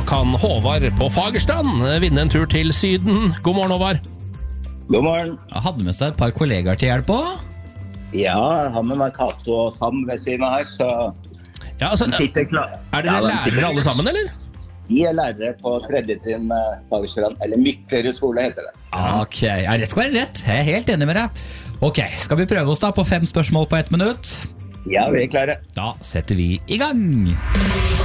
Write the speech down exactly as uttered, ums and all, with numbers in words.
kan Håvard på Fagerstrand vinne en tur til Syden. God morgen, Håvard. God morgen. Jeg hadde med seg et par kollegaer til hjelp også. Ja, jeg har med meg Kato og Sam ved siden av her, så Ja, altså, de sitter klar. er dere Ja, de lærere sitter- alle sammen, eller? De er lærere på tredje trinn med Fagerstrand, eller Myklerud skole heter det. Ok, ja, rett skal være rett. Jeg er helt enig med deg. Ok, skal vi prøve oss da på fem spørsmål på ett minutt? Ja, vi er klare. Da setter vi i gang.